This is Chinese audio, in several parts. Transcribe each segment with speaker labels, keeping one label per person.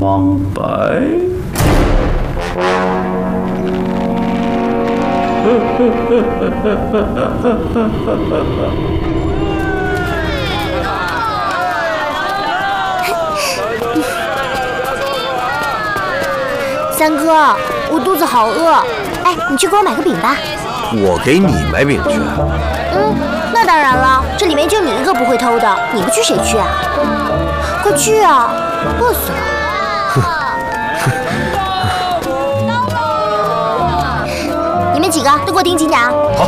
Speaker 1: 方白。
Speaker 2: 三哥，我肚子好饿，哎，你去给我买个饼吧。
Speaker 3: 我给你买饼去。
Speaker 2: 那当然了，这里面就你一个不会偷的，你不去谁去啊？快去啊，饿死了。你们几个都给我盯紧点啊！
Speaker 3: 好。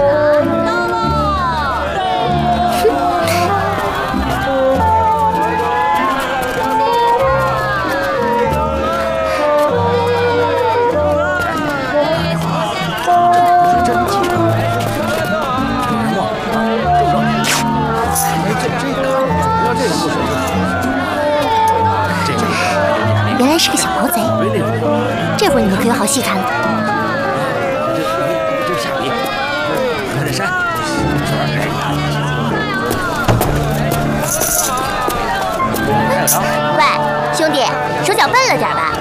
Speaker 2: 原来是个小毛贼，这会儿你们可有好戏看了。
Speaker 4: 这下笔，快点删。
Speaker 2: 喂，兄弟，手脚笨了点吧？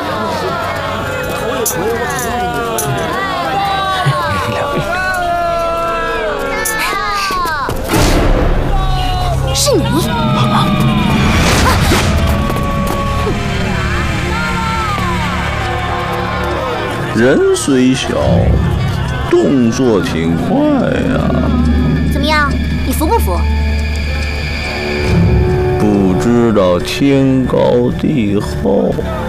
Speaker 2: 是你。
Speaker 1: 人虽小，动作挺快呀。
Speaker 2: 怎么样，你服不服？
Speaker 1: 不知道天高地厚。